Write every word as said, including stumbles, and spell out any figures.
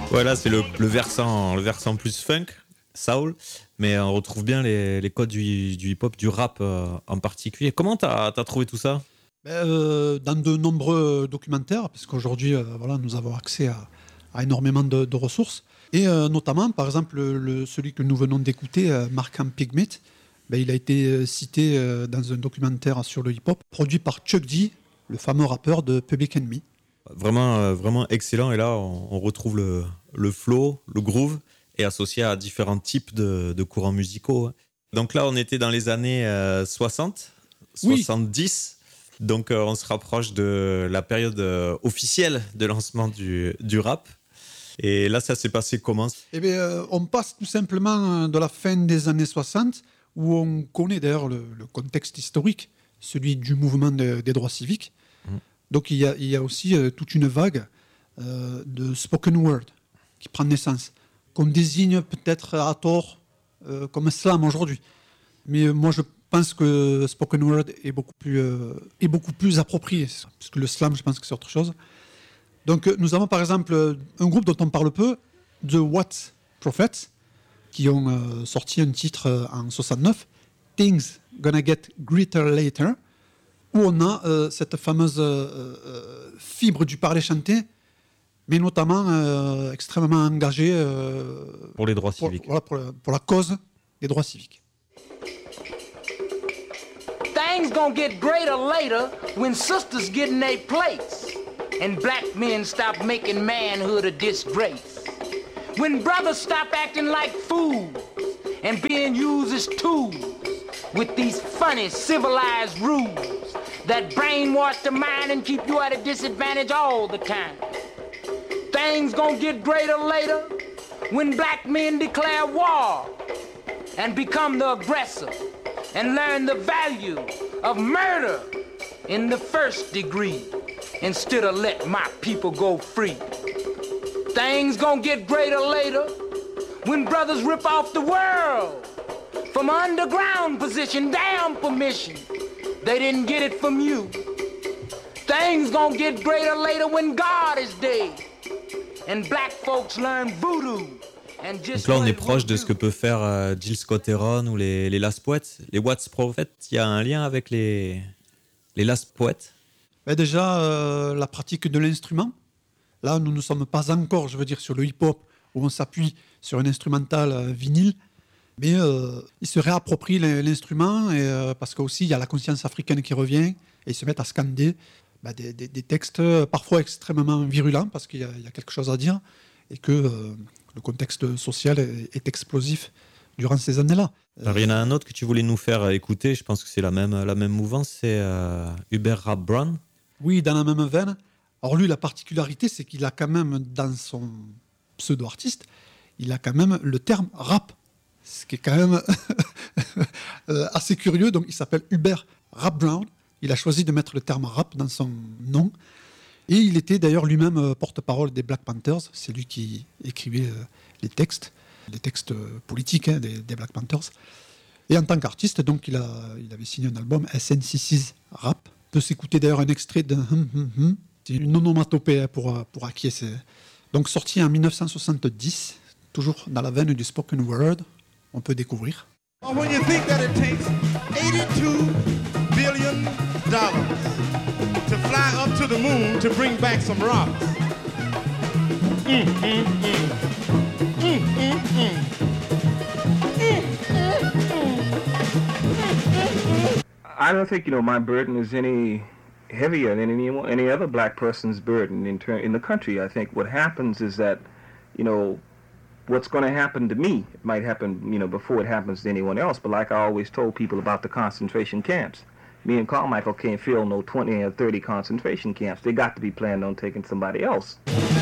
Voilà, c'est le, le, versant, le versant plus funk, soul, mais on retrouve bien les, les codes du, du hip-hop, du rap euh, en particulier. Comment t'as, t'as trouvé tout ça ? ben, euh, Dans de nombreux documentaires, parce qu'aujourd'hui, euh, voilà, nous avons accès à, à énormément de, de ressources, et euh, notamment, par exemple, le, celui que nous venons d'écouter, euh, Markham Pigmeat, ben, il a été cité euh, dans un documentaire sur le hip-hop, produit par Chuck D, le fameux rappeur de Public Enemy. Vraiment, euh, vraiment excellent. Et là, on, on retrouve le, le flow, le groove, et associé à différents types de, de courants musicaux. Donc là, on était dans les années euh, soixante, soixante-dix. Oui. Donc euh, on se rapproche de la période euh, officielle de lancement du, du rap. Et là, ça s'est passé comment ? Eh bien, euh, on passe tout simplement de la fin des années soixante, où on connaît d'ailleurs le, le contexte historique, celui du mouvement de, des droits civiques. Mmh. Donc il y a, il y a aussi euh, toute une vague euh, de spoken word qui prend naissance, qu'on désigne peut-être à tort euh, comme slam aujourd'hui. Mais euh, moi je pense que spoken word est beaucoup plus, euh, est beaucoup plus approprié, parce que le slam, je pense que c'est autre chose. Donc euh, nous avons par exemple un groupe dont on parle peu, The What Prophets, qui ont euh, sorti un titre euh, en soixante-neuf, Things Gonna Get Greater Later, où on a euh, cette fameuse euh, euh, fibre du parler chanté, mais notamment euh, extrêmement engagée euh, pour les droits pour, civiques. Voilà, pour, la, pour la cause des droits civiques. Things gonna get greater later when sisters get in their place and black men stop making manhood a disgrace. When brothers stop acting like fools and being used as tools with these funny civilized rules that brainwash the mind and keep you at a disadvantage all the time. Things gonna get greater later when black men declare war and become the aggressor and learn the value of murder in the first degree instead of let my people go free. Things gonna get greater later when brothers rip off the world from underground position, damn permission. They didn't get it from you. Things gonna get greater later when God is dead and black folks learn voodoo. Donc là, on est proche de ce que peut faire euh, Jill Scott Heron ou les, les Last Poets. Les Watts Prophets, il y a un lien avec les, les Last Poets ? Ben déjà, euh, la pratique de l'instrument. Là, nous ne sommes pas encore, je veux dire, sur le hip-hop, où on s'appuie sur un instrumental euh, vinyle, mais euh, ils se réapproprient l'instrument, et, euh, parce qu'aussi, il y a la conscience africaine qui revient, et ils se mettent à scander ben, des, des, des textes parfois extrêmement virulents, parce qu'il y a, il y a quelque chose à dire, et que euh, le contexte social est, est explosif durant ces années-là. Alors, il y en a un autre que tu voulais nous faire écouter, je pense que c'est la même, la même mouvance, c'est euh, Hubert Rap Brown. Oui, dans la même veine. Alors lui, la particularité, c'est qu'il a quand même, dans son pseudo-artiste, il a quand même le terme rap, ce qui est quand même assez curieux. Donc il s'appelle Hubert Rap Brown. Il a choisi de mettre le terme rap dans son nom. Et il était d'ailleurs lui-même porte-parole des Black Panthers. C'est lui qui écrivait les textes, les textes politiques hein, des, des Black Panthers. Et en tant qu'artiste, donc il, a, il avait signé un album, S N C C's Rap. On peut s'écouter d'ailleurs un extrait d'un hum hum hum. C'est une onomatopée pour, pour acquiescer. Donc sorti en dix-neuf cent soixante-dix, toujours dans la veine du spoken word, on peut découvrir. When you think that it takes eighty-two billion dollars to fly up to the moon to bring back some rocks. Mm, mm, mm. Mm, mm, mm. I don't think, you know, my burden is any heavier than any any other black person's burden in ter- in the country. I think what happens is that, you know, what's going to happen to me, it might happen, you know, before it happens to anyone else. But like I always told people about the concentration camps, me and Carmichael can't fill no twenty or thirty concentration camps. They got to be planned on taking somebody else.